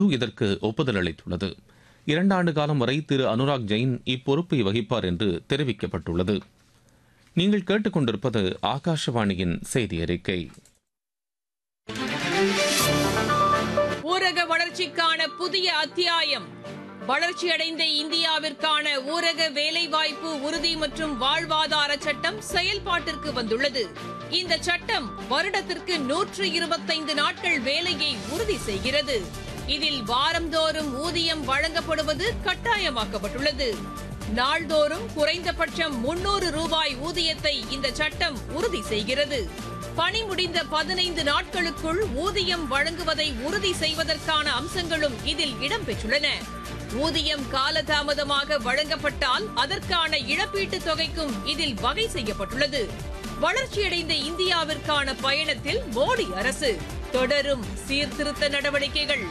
இதற்கு ஒப்புதல் அளித்துள்ளது. 2 ஆண்டு காலம் வரை திரு அனுராக் ஜெயின் இப்பொறுப்பை வகிப்பார் என்று தெரிவிக்கப்பட்டுள்ளது. நீங்கள் கேட்டுக்கொண்டிருப்பது ஆகாஷவாணியின் செய்தி அறிக்கை. ஊரக வளர்ச்சிக்கான புதிய அத்தியாயம். வளர்ச்சியடைந்த இந்தியாவிற்கான ஊரக வேலைவாய்ப்பு உறுதி மற்றும் வாழ்வாதார சட்டம் செயல்பாட்டிற்கு வந்துள்ளது. இந்த சட்டம் வருடத்திற்கு 125 நாட்கள் வேலையை உறுதி செய்கிறது. இதில் வாரந்தோறும் ஊதியம் வழங்கப்படுவது கட்டாயமாக்கப்பட்டுள்ளது. நாள்தோறும் குறைந்தபட்சம் 300 ரூபாய் ஊதியத்தை இந்த சட்டம் உறுதி செய்கிறது. பணி முடிந்த 15 நாட்களுக்குள் ஊதியம் வழங்குவதை உறுதி செய்வதற்கான அம்சங்களும் இதில் இடம்பெற்றுள்ளன. ஊதியம் காலதாமதமாக வழங்கப்பட்டால் அதற்கான இழப்பீட்டுத் தொகைக்கும் இதில் வகை செய்யப்பட்டுள்ளது. வளர்ச்சியடைந்த இந்தியாவிற்கான பயணத்தில் மோடி அரசு தொடரும் சீர்திருத்த நடவடிக்கைகள்.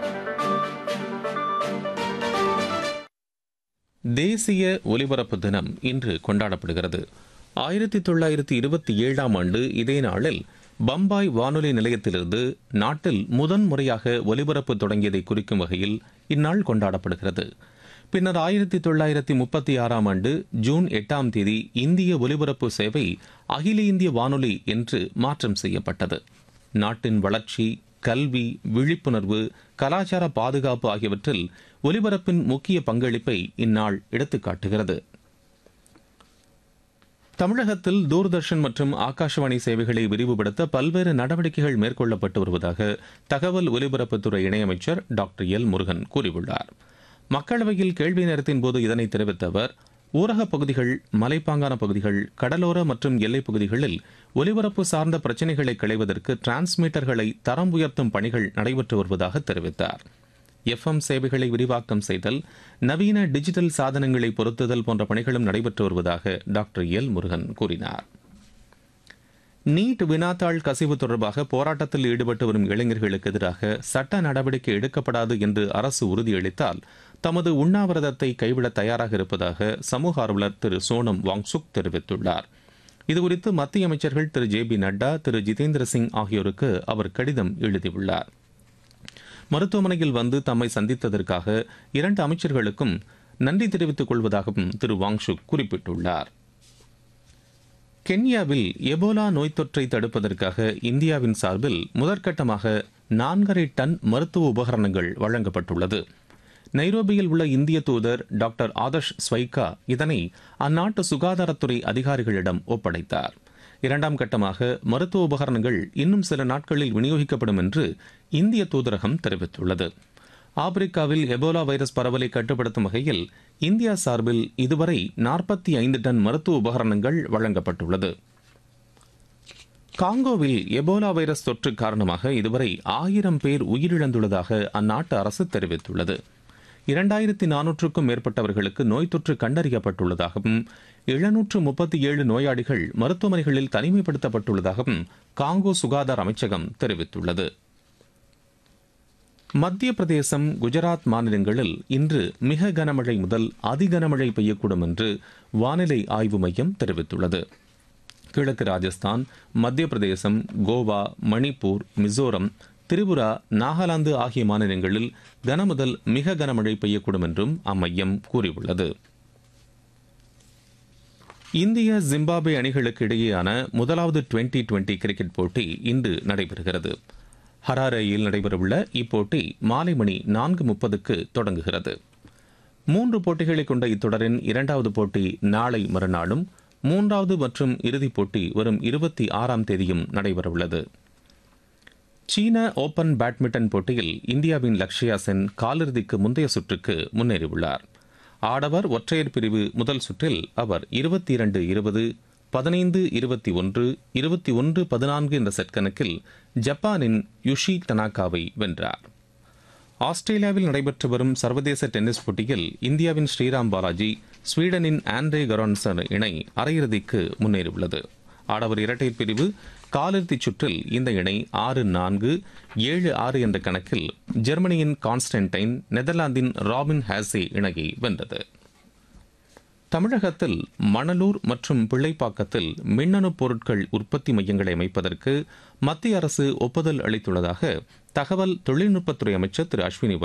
தேசிய ஒலிபரப்பு தினம் இன்று கொண்டாடப்படுகிறது. 1927ஆம் ஆண்டு இதே நாளில் பம்பாய் வானொலி நிலையத்திலிருந்து நாட்டில் முதன்முறையாக ஒலிபரப்பு தொடங்கியதை குறிக்கும் வகையில் இந்நாள் கொண்டாடப்படுகிறது. பின்னர் 1936ஆம் ஆண்டு ஜூன் 8ஆம் தேதி இந்திய ஒலிபரப்பு சேவை அகில இந்திய வானொலி என்று மாற்றம் செய்யப்பட்டது. நாட்டின் வளர்ச்சி, கல்வி, விழிப்புணர்வு, கலாச்சார பாதுகாப்பு ஆகியவற்றில் ஒலிபரப்பின் முக்கிய பங்களிப்பை இந்நாள் எடுத்துக்காட்டுகிறது. தமிழகத்தில் தூர்தர்ஷன் மற்றும் ஆகாஷவாணி சேவைகளை விரிவுபடுத்த பல்வேறு நடவடிக்கைகள் மேற்கொள்ளப்பட்டு வருவதாக தகவல் ஒலிபரப்புத்துறை இணையமைச்சர் டாக்டர் எல் முருகன் கூறியுள்ளார். மக்களவையில் கேள்வி நேரத்தின் போது இதனை தெரிவித்த அவர், ஊரகப் பகுதிகள், மலைப்பாங்கான பகுதிகள், கடலோர மற்றும் எல்லைப் பகுதிகளில் ஒலிபரப்பு சார்ந்த பிரச்சினைகளை களைவதற்கு டிரான்ஸ்மீட்டர்களை தரம் உயர்த்தும் பணிகள் நடைபெற்று வருவதாக தெரிவித்தார். எஃப்எம் சேவைகளை விரிவாக்கம் செய்தல், நவீன டிஜிட்டல் சாதனங்களை பொருத்துதல் போன்ற பணிகளும் நடைபெற்று வருவதாக டாக்டர் எல் முருகன் கூறினார். நீட் வினாத்தாள் கசிவு தொடர்பாக போராட்டத்தில் ஈடுபட்டு வரும் இளைஞர்களுக்கு எதிராக சட்ட நடவடிக்கை எடுக்கப்படாது என்று அரசு உறுதியளித்தால் தமது உண்ணாவிரதத்தை கைவிட தயாராக இருப்பதாக சமூக ஆர்வலர் திரு சோனம் வாங்சுக் தெரிவித்துள்ளார். இதுகுறித்து மத்திய அமைச்சர்கள் திரு ஜே பி நட்டா, திரு ஜிதேந்திர சிங் ஆகியோருக்கு அவர் கடிதம் எழுதியுள்ளார். மருத்துவமனையில் வந்து தம்மை சந்தித்ததற்காக 2 அமைச்சர்களுக்கும் நன்றி தெரிவித்துக் கொள்வதாகவும் திரு வாங்சுக் குறிப்பிட்டுள்ளார். கென்யாவில் எபோலா நோய் தொற்றை தடுப்பதற்காக இந்தியாவின் சார்பில் முதற்கட்டமாக 4.5 டன் மருத்துவ உபகரணங்கள் வழங்கப்பட்டுள்ளது. நைரோபியில் உள்ள இந்திய தூதர் டாக்டர் ஆதர்ஷ் ஸ்வைகா இதனை அந்நாட்டு சுகாதாரத்துறை அதிகாரிகளிடம் ஒப்படைத்தார். 2ஆம் கட்டமாக மருத்துவ உபகரணங்கள் இன்னும் சில நாட்களில் விநியோகிக்கப்படும் என்று இந்திய தூதரகம் தெரிவித்துள்ளது. ஆப்பிரிக்காவில் எபோலா வைரஸ் பரவலை கட்டுப்படுத்தும் வகையில் இந்தியா சார்பில் இதுவரை 45 டன் மருத்துவ உபகரணங்கள் வழங்கப்பட்டுள்ளது. காங்கோவில் எபோலா வைரஸ் தொற்று காரணமாக இதுவரை 1000 பேர் உயிரிழந்துள்ளதாக அந்நாட்டு அரசு தெரிவித்துள்ளது. 2400க்கும் மேற்பட்டவர்களுக்கு நோய் தொற்று கண்டறியப்பட்டுள்ளதாகவும் 737 நோயாளிகள் மருத்துவமனைகளில் தனிமைப்படுத்தப்பட்டுள்ளதாகவும் காங்கோ சுகாதார அமைச்சகம் தெரிவித்துள்ளது. மத்திய பிரதேசம், குஜராத் மாநிலங்களில் இன்று மிக கனமழை முதல் அதிகனமழை பெய்யக்கூடும் என்று வானிலை ஆய்வு மையம் தெரிவித்துள்ளது. கிழக்கு ராஜஸ்தான், மத்திய பிரதேசம், கோவா, மணிப்பூர், மிசோரம், திரிபுரா, நாகாலாந்து ஆகிய மாநிலங்களில் கனமுதல் மிக கனமழை பெய்யக்கூடும் என்றும் அம்மையம் கூறியுள்ளது. இந்திய ஜிம்பாப்வே அணிகளுக்கு இடையேயான முதலாவது டுவெண்டி கிரிக்கெட் போட்டி இன்று நடைபெறுகிறது. ஹராரேயில் நடைபெறவுள்ள இப்போட்டி மாலை மணி 4:30க்கு தொடங்குகிறது. 3 போட்டிகளை கொண்ட இத்தொடரின் 2வது போட்டி நாளை மறுநாளும் 3வது மற்றும் இறுதிப் போட்டி வரும் 26ஆம் தேதியும் நடைபெறவுள்ளது. சீன ஓபன் பேட்மிண்டன் போட்டியில் இந்தியாவின் லக்ஷயா சென் காலிறுதிக்கு முந்தைய சுற்றுக்கு முன்னேறியுள்ளார். ஆடவர் ஒற்றையர் பிரிவு முதல் சுற்றில் அவர் 22-20, 15-21, 21-14 என்ற செட் கணக்கில் ஜப்பானின் யுஷி தனாகாவை வென்றார். ஆஸ்திரேலியாவில் நடைபெற்று வரும் சர்வதேச டென்னிஸ் போட்டியில் இந்தியாவின் ஸ்ரீராம் பாலாஜி, ஸ்வீடனின் ஆண்ட்ரே கரான்சன் இணை அரையிறுதிக்கு முன்னேறியுள்ளது. ஆடவர் இரட்டையர் பிரிவு காலிறுதிச் சுற்றில் இந்த இணை 6-4, 7-6 என்ற கணக்கில் ஜெர்மனியின் கான்ஸ்டன்டைன், நெதர்லாந்தின் ராபின் ஹாசே இணையை வென்றது. தமிழகத்தில் மணலூர் மற்றும் பிள்ளைப்பாக்கத்தில் மின்னணு பொருட்கள் உற்பத்தி மையங்களை அமைப்பதற்கு மத்திய அரசு ஒப்புதல் அளித்துள்ளதாக தகவல் தொழில்நுட்பத்துறை அமைச்சர் திரு அஸ்வினி